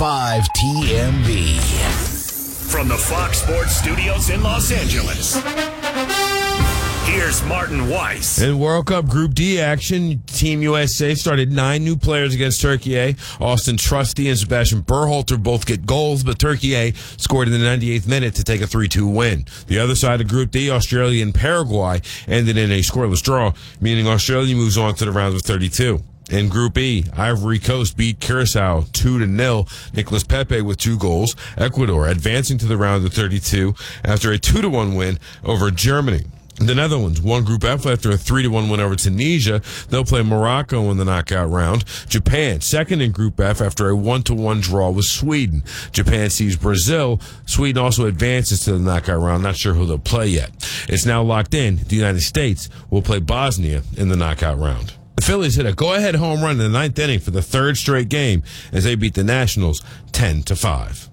94.5 TMB. From the Fox Sports Studios in Los Angeles, here's Martin Weiss. In World Cup Group D action, Team USA started 9 new players against Turkey A. Austin Trusty and Sebastian Berhalter both get goals, but Turkey A scored in the 98th minute to take a 3-2 win. The other side of Group D, Australia and Paraguay, ended in a scoreless draw, meaning Australia moves on to the round of 32. In Group E, Ivory Coast beat Curacao 2-0. Nicolas Pepe with 2 goals. Ecuador advancing to the round of 32 after a 2-1 win over Germany. The Netherlands won Group F after a 3-1 win over Tunisia. They'll play Morocco in the knockout round. Japan, second in Group F after a 1-1 draw with Sweden. Japan sees Brazil. Sweden also advances to the knockout round. Not sure who they'll play yet. It's now locked in. The United States will play Bosnia in the knockout round. The Phillies hit a go-ahead home run in the 9th inning for the 3rd straight game as they beat the Nationals 10-5.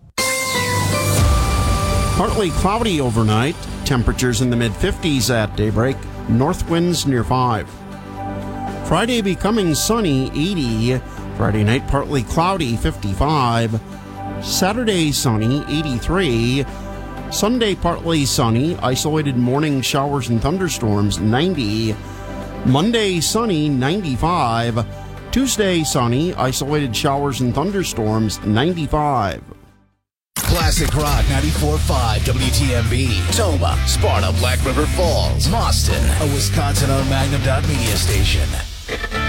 Partly cloudy overnight. Temperatures in the mid-50s at daybreak. North winds near 5. Friday becoming sunny, 80. Friday night partly cloudy, 55. Saturday sunny, 83. Sunday partly sunny. Isolated morning showers and thunderstorms, 90. Monday sunny, 95. Tuesday sunny. Isolated showers and thunderstorms, 95. Classic Rock 94.5 WTMB. Toma, Sparta, Black River Falls, Boston, a Wisconsin-owned Magnum Media station.